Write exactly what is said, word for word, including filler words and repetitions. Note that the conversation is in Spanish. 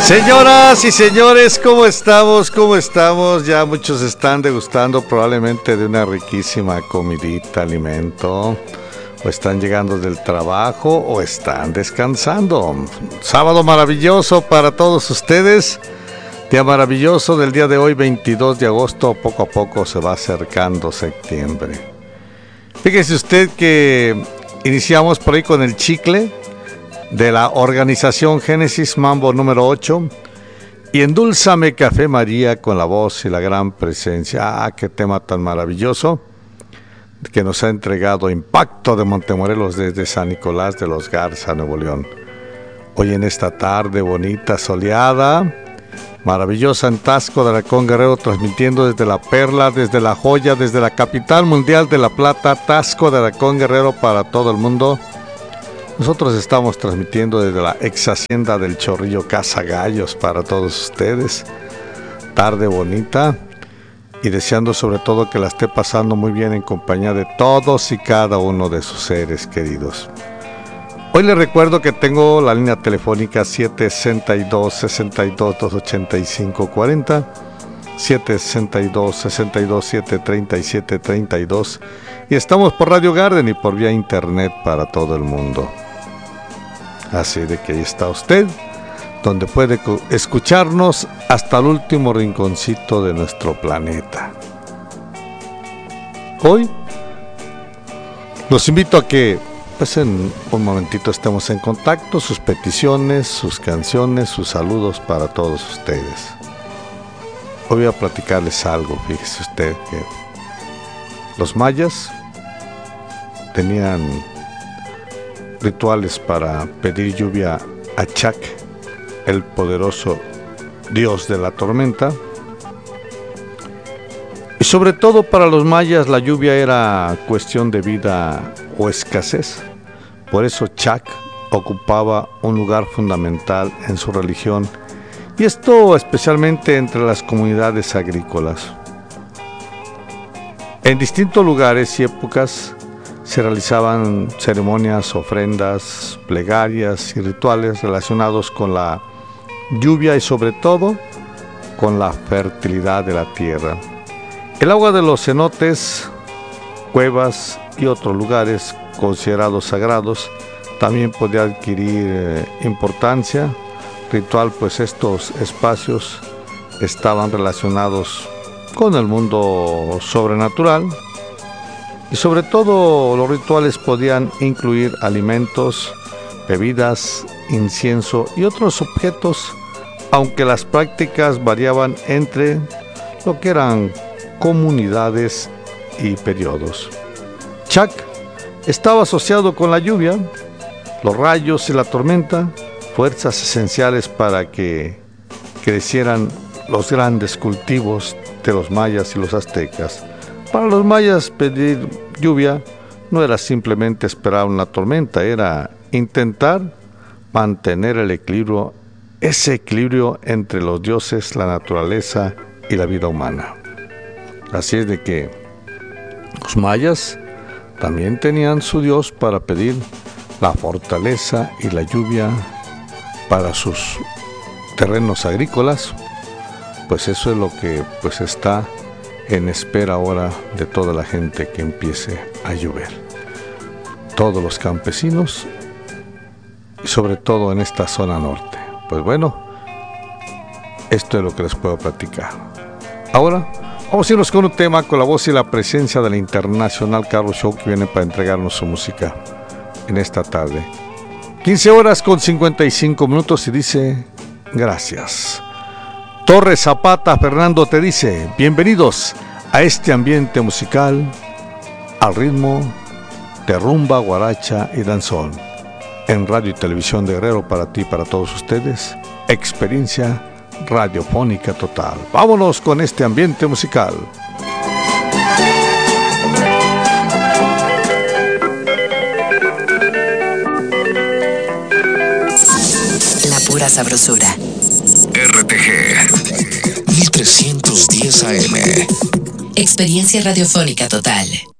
Señoras y señores, ¿cómo estamos? ¿Cómo estamos? Ya muchos están degustando probablemente de una riquísima comidita, alimento, o están llegando del trabajo o están descansando. Sábado maravilloso para todos ustedes. Día maravilloso del día de hoy, veintidós de agosto. Poco a poco se va acercando septiembre. Fíjese usted que iniciamos por ahí con el chicle de la organización Génesis, mambo número ocho, y Endulzame Café María con la voz y la gran presencia. Ah, qué tema tan maravilloso que nos ha entregado Impacto de Montemorelos desde San Nicolás de los Garza, Nuevo León. Hoy en esta tarde bonita, soleada, maravillosa en Taxco de Alarcón, Guerrero, transmitiendo desde La Perla, desde La Joya, desde la capital mundial de La Plata, Taxco de Alarcón, Guerrero, para todo el mundo. Nosotros estamos transmitiendo desde la ex hacienda del Chorrillo Casa Gallos para todos ustedes. Tarde bonita y deseando sobre todo que la esté pasando muy bien en compañía de todos y cada uno de sus seres queridos. Hoy les recuerdo que tengo la línea telefónica siete seis dos, seis dos, dos ocho cinco cuatro cero, siete seis dos, seis dos, siete tres siete tres dos, y estamos por Radio Garden y por vía internet para todo el mundo. Así de que ahí está usted, donde puede escucharnos hasta el último rinconcito de nuestro planeta. Hoy los invito a que pues en un momentito estemos en contacto, sus peticiones, sus canciones, sus saludos para todos ustedes. Hoy voy a platicarles algo. Fíjese usted que los mayas tenían rituales para pedir lluvia a Chac, el poderoso dios de la tormenta. Y sobre todo para los mayas la lluvia era cuestión de vida o escasez. Por eso Chac ocupaba un lugar fundamental en su religión, y esto especialmente entre las comunidades agrícolas. En distintos lugares y épocas se realizaban ceremonias, ofrendas, plegarias y rituales relacionados con la lluvia y sobre todo con la fertilidad de la tierra. El agua de los cenotes, cuevas y otros lugares considerados sagrados también podía adquirir eh, importancia ritual, pues estos espacios estaban relacionados con el mundo sobrenatural. Y sobre todo los rituales podían incluir alimentos, bebidas, incienso y otros objetos, aunque las prácticas variaban entre lo que eran comunidades y periodos. Chac estaba asociado con la lluvia, los rayos y la tormenta, fuerzas esenciales para que crecieran los grandes cultivos de los mayas y los aztecas. Para los mayas pedir lluvia no era simplemente esperar una tormenta, era intentar mantener el equilibrio, ese equilibrio entre los dioses, la naturaleza y la vida humana. Así es de que los mayas también tenían su dios para pedir la fortaleza y la lluvia para sus terrenos agrícolas. Pues eso es lo que pues está en espera ahora de toda la gente, que empiece a llover. Todos los campesinos y sobre todo en esta zona norte. Pues bueno, esto es lo que les puedo platicar. Ahora vamos a irnos con un tema con la voz y la presencia del internacional Carlos Show, que viene para entregarnos su música en esta tarde. quince horas con cincuenta y cinco minutos y dice: gracias. Torres Zapata Fernando te dice: bienvenidos a este ambiente musical al ritmo de rumba, guaracha y danzón. En Radio y Televisión de Guerrero, para ti y para todos ustedes, experiencia radiofónica total. Vámonos con este ambiente musical. La pura sabrosura. R T G mil trescientos diez A M. Experiencia radiofónica total.